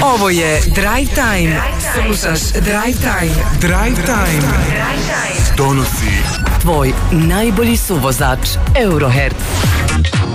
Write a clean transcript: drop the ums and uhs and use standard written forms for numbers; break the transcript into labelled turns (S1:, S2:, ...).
S1: Ovo je Drive Time. Slušaš Drive Time.
S2: Drive Time donosi
S1: tvoj najbolji suvozač Eurohertz.